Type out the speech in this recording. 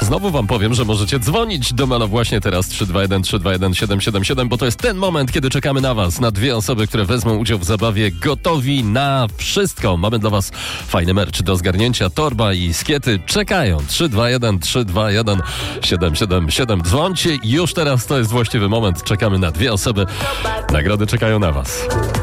Znowu wam powiem, że możecie dzwonić do Melo właśnie teraz 321 321 777, bo to jest ten moment, kiedy czekamy na was, na dwie osoby, które wezmą udział w zabawie, gotowi na wszystko. Mamy dla was fajny merch do zgarnięcia, torba i skiety czekają. 321 321 777. Dzwońcie już teraz, to jest właściwy moment. Czekamy na dwie osoby. Nagrody czekają na was.